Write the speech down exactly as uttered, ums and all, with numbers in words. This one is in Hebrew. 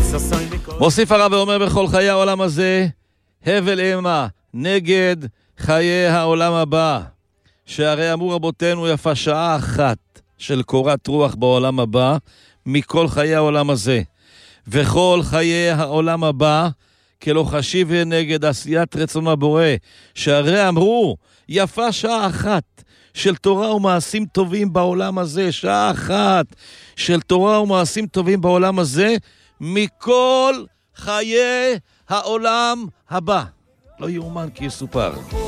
מוסיף הרב ואומר בכל חיי העולם הזה, הבל אימה נגד חיי העולם הבא, שהרי אמרו רבותינו יפה שעה אחת של קורת רוח בעולם הבא מכל חיי העולם הזה, וכל חיי העולם הבא כלא חשיב נגד עשיית רצון הבורא, שהרי אמרו יפה שעה אחת של תורה ומעשים טובים בעולם הזה, שעה אחת של תורה ומעשים טובים בעולם הזה מכל חיי העולם הבא. לא יאומן כי יסופר.